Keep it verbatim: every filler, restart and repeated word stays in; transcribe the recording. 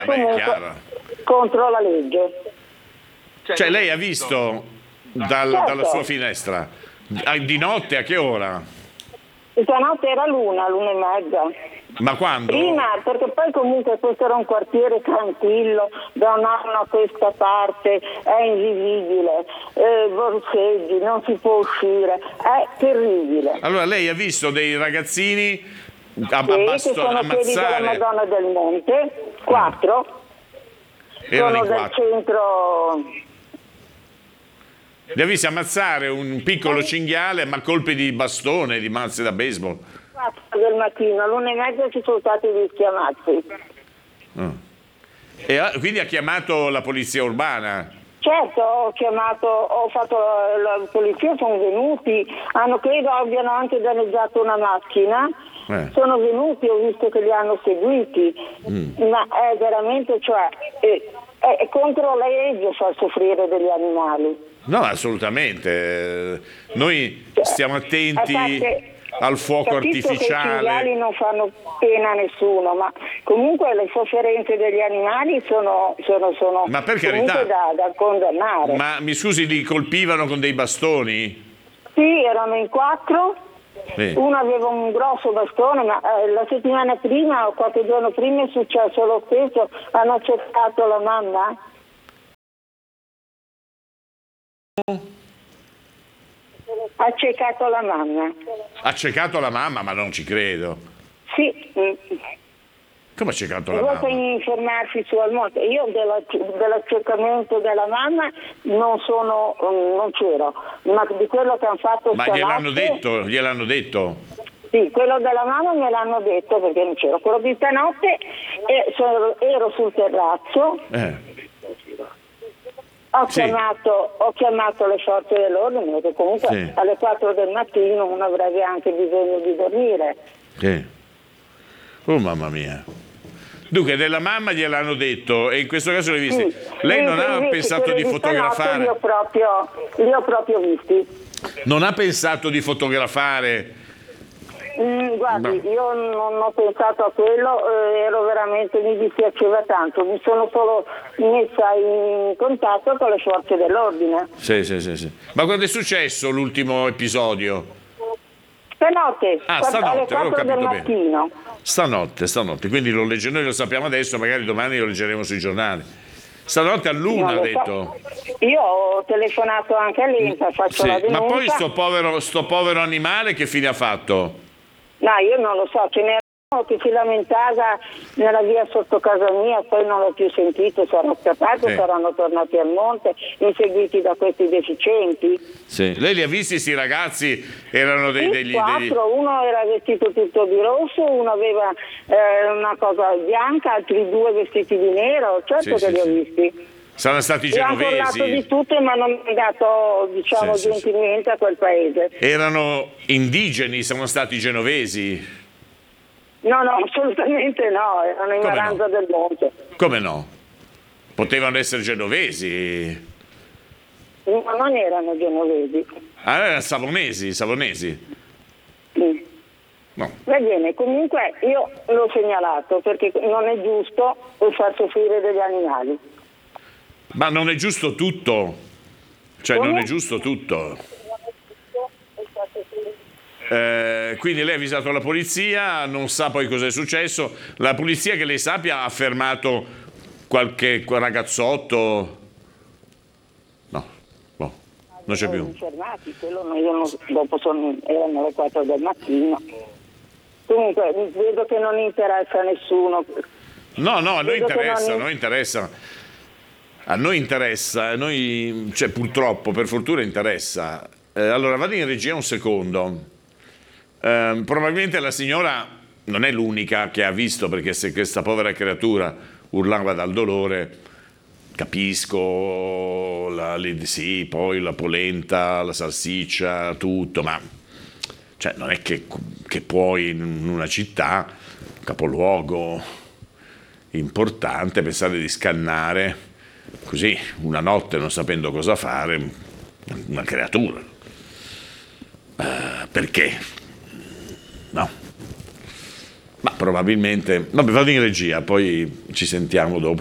Beh, è chiaro. Contro la legge. Cioè lei ha visto dal, Certo. dalla sua finestra di notte a che ora? Stanotte era l'una, l'una e mezza. Ma quando? Prima, perché poi comunque questo era un quartiere tranquillo, da un anno a questa parte è invivibile, eh, borseggi, non si può uscire, è terribile. Allora lei ha visto dei ragazzini a, Sì, a che basto- sono quelli della ammazzare? Madonna del Monte, quattro, Erano sono in del quattro. centro. Li ha visti ammazzare un piccolo cinghiale ma a colpi di bastone, di mazze da baseball. quattro del mattino, l'una e mezza ci sono stati gli schiamazzi. E ha- quindi ha chiamato la polizia urbana. Certo, ho chiamato, ho fatto la, la polizia, sono venuti, hanno credo abbiano anche danneggiato una macchina, Eh. sono venuti, ho visto che li hanno seguiti, ma è veramente, cioè, è, è contro la legge far soffrire degli animali. No, assolutamente. Eh, Noi stiamo attenti A parte- al fuoco Capisco che i cinghiali artificiale. non fanno pena a nessuno, ma comunque le sofferenze degli animali sono, sono, sono Ma per comunque carità. da, da condannare. Ma mi scusi, li colpivano con dei bastoni? Sì, erano in quattro, Sì. uno aveva un grosso bastone, ma eh, la settimana prima o qualche giorno prima è successo lo stesso, hanno accettato la mamma. Ha accecato la mamma. Ha ciecato la mamma, ma non ci credo. Sì, mm. Come ha ciecato la Vuoi mamma? informarsi su al monte? Io della- dell'accecamento della mamma non sono, mm, non c'ero, ma di quello che hanno fatto Ma stanotte. gliel'hanno detto, gliel'hanno detto. Sì, quello della mamma me l'hanno detto perché non c'ero. Quello di stanotte e sono- ero sul terrazzo, Eh. ho, Sì. chiamato, ho chiamato le forze dell'ordine perché comunque Sì. alle quattro del mattino uno avrebbe anche bisogno di dormire. Sì. Oh mamma mia. Dunque, della mamma gliel'hanno detto e in questo caso l'hai visti. Sì, Lei sì, non ha invece pensato quelli di stanotte fotografare? Li ho proprio, li ho proprio visti. Non ha pensato di fotografare? Mm, guardi, No. io non ho pensato a quello, eh, ero veramente, mi dispiaceva tanto, mi sono solo messa in contatto con le forze dell'ordine. Sì, sì, sì, sì. Ma quando è successo l'ultimo episodio? Stanotte, Ah, quatt- stanotte, alle avevo quattro del capito bene. mattino. Stanotte, stanotte. Quindi lo legge, noi lo sappiamo adesso, magari domani lo leggeremo sui giornali. Stanotte a luna, Non ha lo detto. so. Io ho telefonato anche all'Inpa, faccio Sì. la Ma denuncia. poi sto povero, sto povero animale che fine ha fatto? No, io non lo so, ce n'era uno che si lamentava nella via sotto casa mia, poi non l'ho più sentito, sarà scappato, Sì. saranno tornati al monte, inseguiti da questi deficienti. Sì. Lei li ha visti, sti ragazzi? Erano dei, Sì, degli, quattro, degli... uno era vestito tutto di rosso, uno aveva eh, una cosa bianca, altri due vestiti di nero, certo Sì, che sì, li ho sì. visti. Saranno stati Io ho parlato di genovesi? tutto ma non mi ha dato, diciamo, Sì, sì, sì. gentilmente a quel paese. Erano indigeni, sono stati genovesi? No, no, assolutamente no, erano in Come Maranza no? del Monte. Come no? Potevano essere genovesi? Ma non erano genovesi. Ah, erano savonesi, savonesi? Mm. No. Va bene, comunque io l'ho segnalato perché non è giusto far soffrire degli animali. Ma non è giusto tutto. Cioè, non Come? è giusto tutto. Eh, quindi lei ha avvisato la polizia, non sa poi cosa è successo. La polizia, che lei sappia, ha fermato qualche ragazzotto? No, no, non c'è Sono più. fermati, quello non, io non, dopo sono, erano le quattro del mattino. Comunque vedo che non interessa a nessuno. No, no, a noi Vedo che interessa, non- a noi interessa. A noi interessa, a noi, cioè purtroppo, per fortuna interessa. Eh, allora, vado in regia un secondo. Eh, probabilmente la signora non è l'unica che ha visto, perché se questa povera creatura urlava dal dolore, capisco, la, li- sì, poi la polenta, la salsiccia, tutto, ma cioè, non è che, che puoi in una città, capoluogo importante, pensare di scannare così una notte non sapendo cosa fare una creatura. Eh, perché? No. Ma probabilmente, vabbè, vado in regia, poi ci sentiamo dopo.